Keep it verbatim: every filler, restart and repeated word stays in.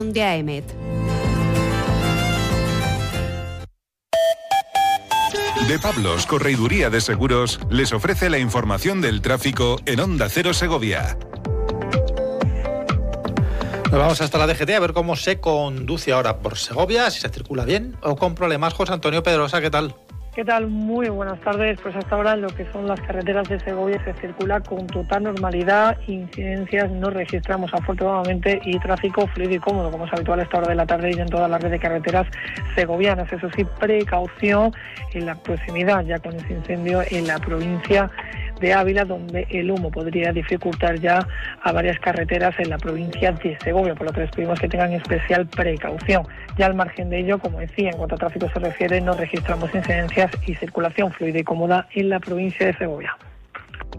de AEMET. De Pablos, Correiduría de Seguros, les ofrece la información del tráfico en Onda Cero Segovia. Nos vamos hasta la D G T a ver cómo se conduce ahora por Segovia, si se circula bien o con problemas. José Antonio Pedrosa, ¿qué tal? ¿Qué tal? Muy buenas tardes. Pues hasta ahora en lo que son las carreteras de Segovia se circula con total normalidad, incidencias no registramos afortunadamente y tráfico fluido y cómodo, como es habitual a esta hora de la tarde y en toda la red de carreteras segovianas. Eso sí, precaución en la proximidad ya con ese incendio en la provincia de Ávila, donde el humo podría dificultar ya a varias carreteras en la provincia de Segovia, por lo que les pedimos que tengan especial precaución. Ya al margen de ello, como decía, en cuanto a tráfico se refiere, no registramos incidencias y circulación fluida y cómoda en la provincia de Segovia.